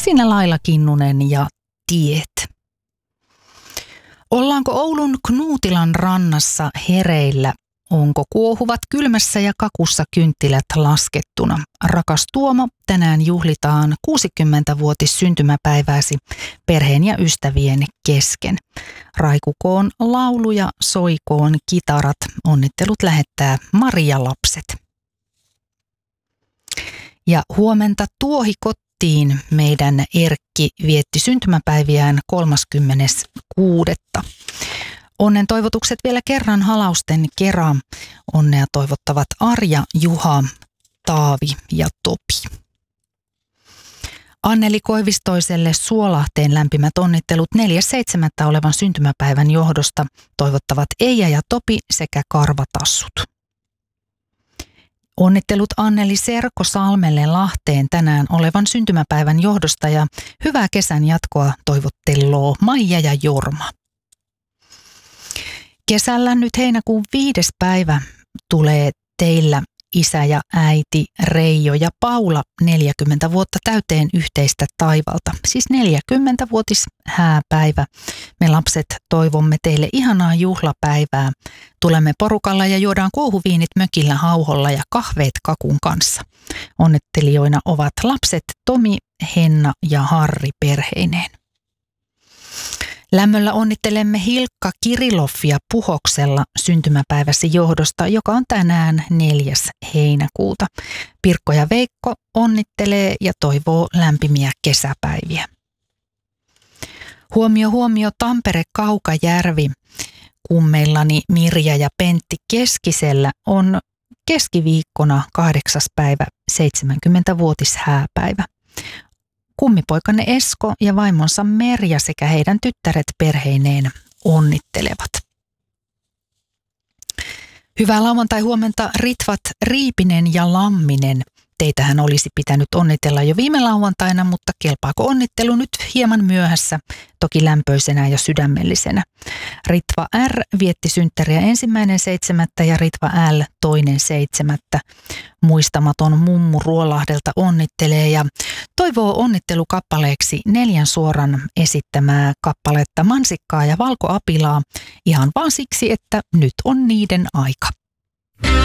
Siinä Laila Kinnunen ja Tiet. Ollaanko Oulun Knuutilan rannassa hereillä? Onko kuohuvat kylmässä ja kakussa kynttilät laskettuna? Rakas Tuomo, tänään juhlitaan 60-vuotis syntymäpäivääsi perheen ja ystävien kesken. Raikukoon lauluja, soikoon kitarat. Onnittelut lähettää Maria Lapset. Ja huomenta Tuohikottiin meidän Erkki vietti syntymäpäiviään 36. Onnen toivotukset vielä kerran halausten kera. Onnea toivottavat Arja, Juha, Taavi ja Topi. Anneli Koivistoiselle Suolahteen lämpimät onnittelut 4.7. olevan syntymäpäivän johdosta toivottavat Eija ja Topi sekä Karvatassut. Onnittelut Anneli Serko Salmelle Lahteen tänään olevan syntymäpäivän johdosta ja hyvää kesän jatkoa toivotteloo Maija ja Jorma. Kesällä nyt heinäkuun 5. päivä tulee teillä isä ja äiti Reijo ja Paula 40 vuotta täyteen yhteistä taivalta. Siis 40-vuotis hääpäivä. Me lapset toivomme teille ihanaa juhlapäivää. Tulemme porukalla ja juodaan kuohuviinit mökillä hauholla ja kahveet kakun kanssa. Onnettelijoina ovat lapset Tomi, Henna ja Harri perheineen. Lämmöllä onnittelemme Hilkka Kiriloffia Puhoksella syntymäpäiväsi johdosta, joka on tänään 4. heinäkuuta. Pirkko ja Veikko onnittelee ja toivoo lämpimiä kesäpäiviä. Huomio Tampere Kaukajärvi. Kummeillani Mirja ja Pentti Keskisellä on keskiviikkona 8. päivä 70-vuotis hääpäivä. Kummipoikanne Esko ja vaimonsa Merja sekä heidän tyttäret perheineen onnittelevat. Hyvää lauantai-huomenta Ritvat Riipinen ja Lamminen. Teitähän olisi pitänyt onnitella jo viime lauantaina, mutta kelpaako onnittelu nyt hieman myöhässä, toki lämpöisenä ja sydämellisenä. Ritva R vietti synttäriä 1.7. ja Ritva L 2.7. Muistamaton mummu Ruolahdelta onnittelee ja toivoo onnittelukappaleeksi 4 suoran esittämää kappaletta Mansikkaa ja Valkoapilaa ihan vaan siksi, että nyt on niiden aika.